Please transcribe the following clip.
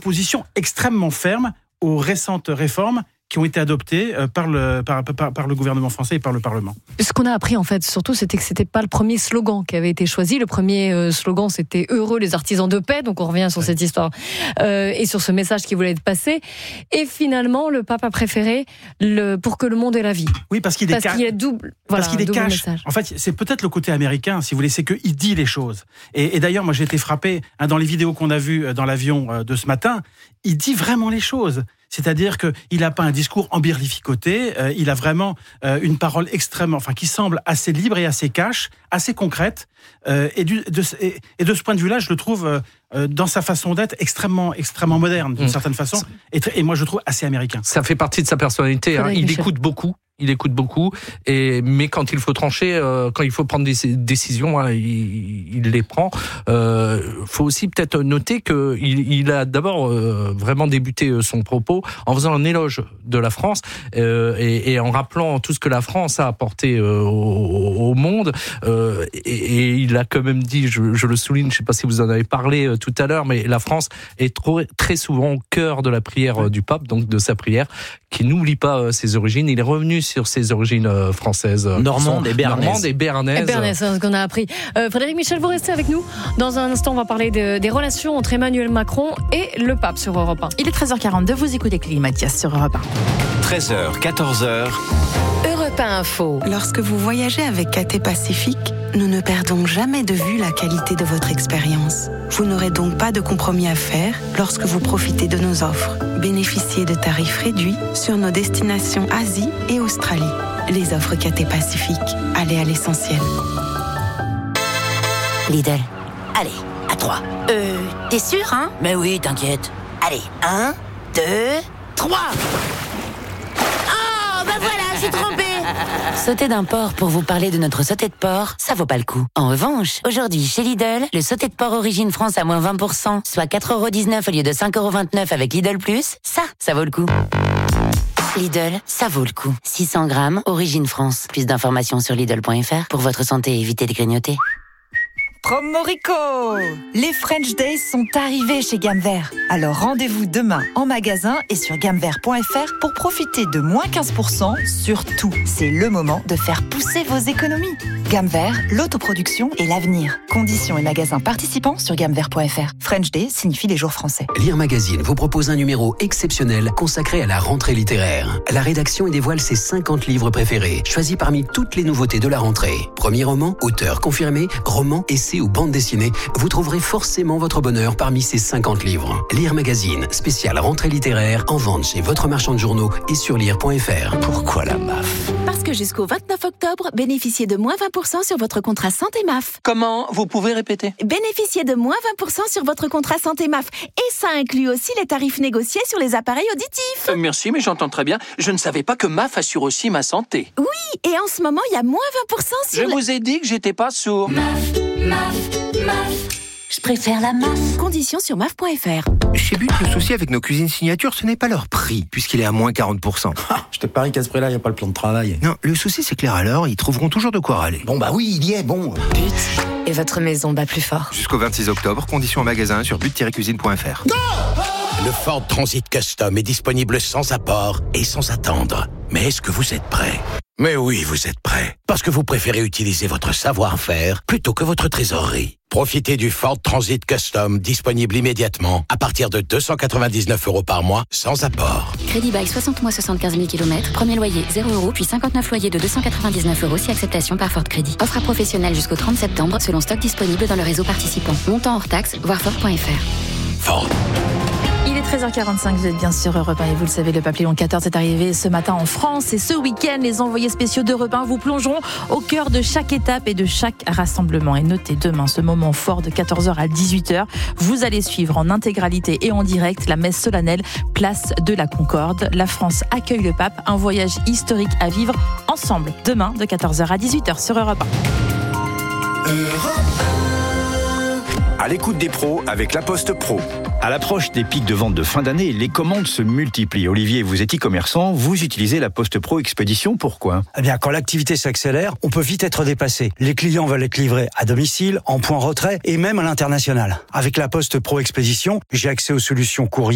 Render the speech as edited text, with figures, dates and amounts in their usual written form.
opposition extrêmement ferme aux récentes réformes qui ont été adoptées par le gouvernement français et par le Parlement. Ce qu'on a appris en fait, surtout, c'était que c'était pas le premier slogan qui avait été choisi. Le premier slogan, c'était « Heureux les artisans de paix », donc on revient sur cette histoire et sur ce message qui voulait être passé. Et finalement, le pape a préféré pour que le monde ait la vie. Oui, parce qu'il est double. Parce qu'il est double cash. Message. En fait, c'est peut-être le côté américain, si vous voulez, c'est qu'il dit les choses. Et d'ailleurs, moi, j'ai été frappé dans les vidéos qu'on a vues dans l'avion de ce matin. Il dit vraiment les choses. C'est-à-dire qu'il n'a pas un discours embirlificoté, il a vraiment une parole qui semble assez libre et assez cash, assez concrète. Et de ce point de vue-là, je le trouve dans sa façon d'être extrêmement moderne d'une certaine façon. Et moi, je le trouve assez américain. Ça fait partie de sa personnalité. Il écoute beaucoup. Mais quand il faut trancher, quand il faut prendre des décisions, il les prend. Faut aussi peut-être noter qu'il a d'abord vraiment débuté son propos en faisant un éloge de la France et en rappelant tout ce que la France a apporté au monde. Et il a quand même dit, je le souligne, je ne sais pas si vous en avez parlé tout à l'heure, mais la France est très souvent au cœur de la prière du pape, donc de sa prière, qui n'oublie pas ses origines. Il est revenu sur ses origines françaises. Normandes et béarnaises. Et béarnaises, c'est ce qu'on a appris. Frédéric Michel, vous restez avec nous. Dans un instant, on va parler des relations entre Emmanuel Macron et le pape sur Europe 1. Il est 13h42, vous écoutez Clélie Mathias sur Europe 1. 13h, 14h. Europe 1 Info. Lorsque vous voyagez avec KT Pacifique, nous ne perdons jamais de vue la qualité de votre expérience. Vous n'aurez donc pas de compromis à faire lorsque vous profitez de nos offres. Bénéficiez de tarifs réduits sur nos destinations Asie et Australie. Les offres KT Pacifique. Allez à l'essentiel. Lidl. Allez, à 3. T'es sûr, hein? Mais oui, t'inquiète. Allez, 1, 2, 3. Oh, bah voilà, j'ai trompé. Sauter d'un porc pour vous parler de notre sauté de porc, ça vaut pas le coup. En revanche, aujourd'hui, chez Lidl, le sauté de porc Origine France à moins 20%, soit 4,19€ au lieu de 5,29€ avec Lidl+, ça vaut le coup. Lidl, ça vaut le coup. 600 grammes, Origine France. Plus d'informations sur Lidl.fr. Pour votre santé, évitez de grignoter. Promo Rico! Les French Days sont arrivés chez Gamme Vert. Alors rendez-vous demain en magasin et sur gammevert.fr pour profiter de moins 15% sur tout. C'est le moment de faire pousser vos économies. Gamme Vert, l'autoproduction et l'avenir. Conditions et magasins participants sur gammevert.fr. French Day signifie les jours français. Lire Magazine vous propose un numéro exceptionnel consacré à la rentrée littéraire. La rédaction y dévoile ses 50 livres préférés, choisis parmi toutes les nouveautés de la rentrée. Premier roman, auteur confirmé, roman, essai ou bande dessinée, vous trouverez forcément votre bonheur parmi ces 50 livres. Lire Magazine, spécial rentrée littéraire, en vente chez votre marchand de journaux et sur lire.fr. Pourquoi la MAF? Parce que jusqu'au 29 octobre, bénéficiez de moins 20% sur votre contrat santé MAF. Comment? Vous pouvez répéter? Bénéficiez de moins 20% sur votre contrat santé MAF. Et ça inclut aussi les tarifs négociés sur les appareils auditifs. Merci, mais j'entends très bien. Je ne savais pas que MAF assure aussi ma santé. Oui, et en ce moment, il y a moins 20% sur... Je vous ai dit que j'étais pas sourd. MAF. Je préfère la MAF. Conditions sur MAF.fr. Chez But, le souci avec nos cuisines signature, ce n'est pas leur prix, puisqu'il est à moins 40%. Je te parie qu'à ce prix-là, il n'y a pas le plan de travail. Non, le souci c'est que les râleurs, ils trouveront toujours de quoi râler. Bon bah oui, il y est, bon. But. Et votre maison bat plus fort. Jusqu'au 26 octobre, conditions en magasin sur but-cuisine.fr. Le Ford Transit Custom est disponible sans apport et sans attendre. Mais est-ce que vous êtes prêts? Mais oui, vous êtes prêts. Parce que vous préférez utiliser votre savoir-faire plutôt que votre trésorerie. Profitez du Ford Transit Custom, disponible immédiatement, à partir de 299€ par mois, sans apport. Crédit bail 60 mois 75 000 km, premier loyer 0€, puis 59 loyers de 299€ si acceptation par Ford Crédit. Offre à professionnels jusqu'au 30 septembre, selon stock disponible dans le réseau participant. Montant hors taxe, voir Ford.fr. Ford. Il est 13h45, vous êtes bien sur Europe 1 et vous le savez, le pape Léon XIV est arrivé ce matin en France et ce week-end, les envoyés spéciaux d'Europe 1 vous plongeront au cœur de chaque étape et de chaque rassemblement. Et notez demain ce moment fort de 14h à 18h, vous allez suivre en intégralité et en direct la messe solennelle place de la Concorde. La France accueille le pape, un voyage historique à vivre ensemble demain de 14h à 18h sur Europe 1. À l'écoute des pros avec La Poste Pro. À l'approche des pics de vente de fin d'année, les commandes se multiplient. Olivier, vous êtes e-commerçant, vous utilisez La Poste Pro Expédition, pourquoi? Eh bien, quand l'activité s'accélère, on peut vite être dépassé. Les clients veulent être livrés à domicile, en point retrait et même à l'international. Avec La Poste Pro Expédition, j'ai accès aux solutions courrier